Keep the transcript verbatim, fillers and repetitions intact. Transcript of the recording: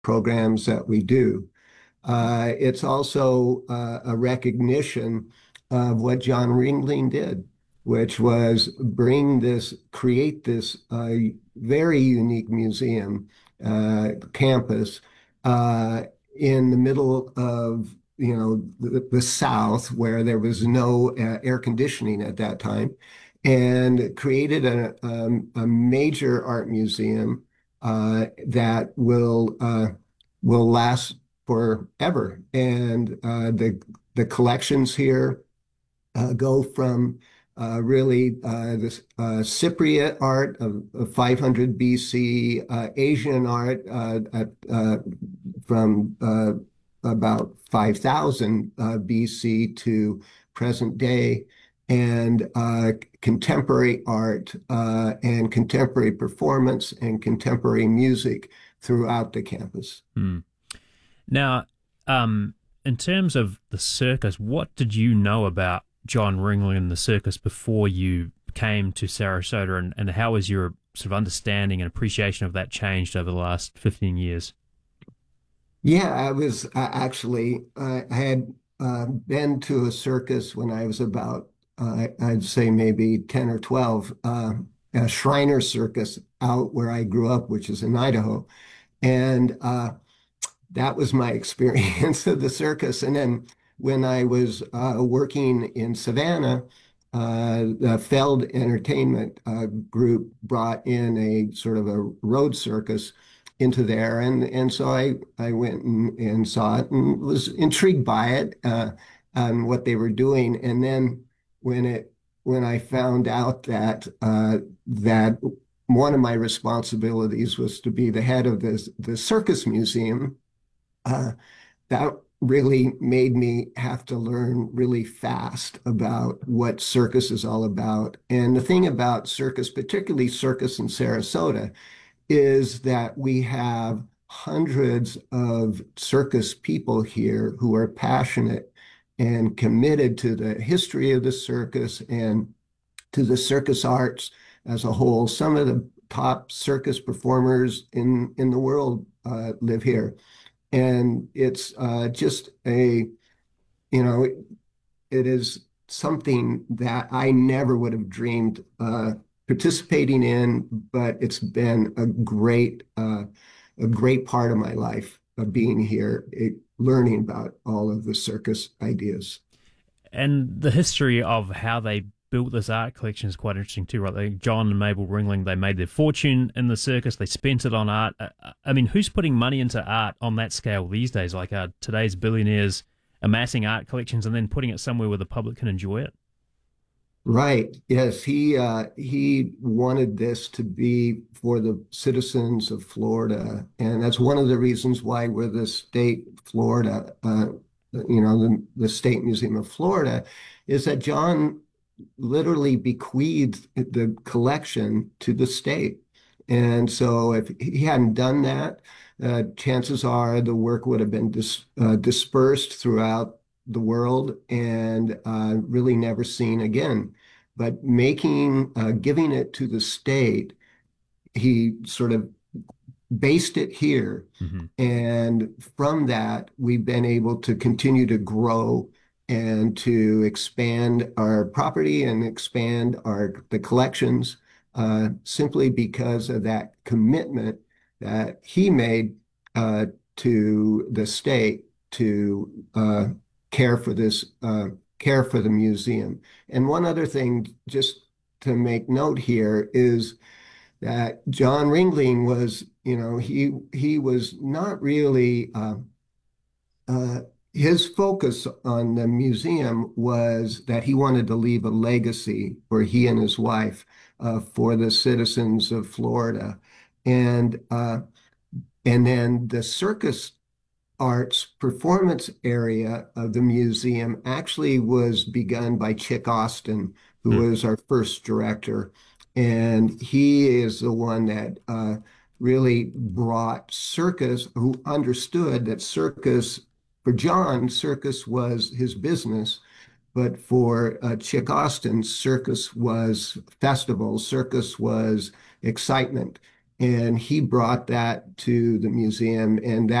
programs that we do. Uh, it's also uh, a recognition of what John Ringling did, which was bring this, create this uh, very unique museum uh, campus uh, in the middle of, you know, the, the South, where there was no uh, air conditioning at that time, and created a, a, a major art museum uh, that will uh, will last forever. And uh, the the collections here uh, go from uh, really uh, this uh, Cypriot art of, of five hundred B C, uh, Asian art uh, at, uh, from uh, about five thousand uh, B C to present day, and uh, contemporary art uh, and contemporary performance and contemporary music throughout the campus. Mm. Now, um, in terms of the circus, what did you know about John Ringling and the circus before you came to Sarasota, and, and how has your sort of understanding and appreciation of that changed over the last fifteen years? Yeah, I was uh, actually, uh, I had uh, been to a circus when I was about, uh, I'd say maybe ten or twelve, uh, a Shriner Circus out where I grew up, which is in Idaho. And uh, that was my experience of the circus. And then when I was uh, working in Savannah, uh, the Feld Entertainment uh, Group brought in a sort of a road circus into there, and and so I I went and, and saw it and was intrigued by it uh, and what they were doing. And then when it when I found out that uh, that one of my responsibilities was to be the head of the the circus museum, uh, that really made me have to learn really fast about what circus is all about. And the thing about circus, particularly circus in Sarasota, is that we have hundreds of circus people here who are passionate and committed to the history of the circus and to the circus arts as a whole. Some of the top circus performers in, in the world uh, live here. And it's uh, just a, you know, it, it is something that I never would have dreamed uh, participating in, but it's been a great, uh, a great part of my life of being here, it, learning about all of the circus ideas. And the history of how they built this art collection is quite interesting too, right? Like John and Mabel Ringling, they made their fortune in the circus. They spent it on art. I mean, who's putting money into art on that scale these days? Like uh, today's billionaires amassing art collections and then putting it somewhere where the public can enjoy it. Right. Yes, he uh, he wanted this to be for the citizens of Florida, and that's one of the reasons why we're the state Florida. Uh, you know, the, the State Museum of Florida, is that John literally bequeathed the collection to the state. And so if he hadn't done that, uh, chances are the work would have been dis uh, dispersed throughout the world and uh, really never seen again. But making, uh, giving it to the state, he sort of based it here. Mm-hmm. And from that, we've been able to continue to grow and to expand our property and expand our the collections uh, simply because of that commitment that he made uh, to the state to uh, care for this, uh, care for the museum. And one other thing, just to make note here, is that John Ringling was, you know, he he was not really uh, uh, his focus on the museum was that he wanted to leave a legacy for he and his wife uh, for the citizens of Florida, and uh, and then the circus arts performance area of the museum actually was begun by Chick Austin, who Mm. was our first director. And he is the one that uh, really brought circus, who understood that circus, for John, circus was his business. But for uh, Chick Austin, circus was festival, circus was excitement. and he brought that to the museum, and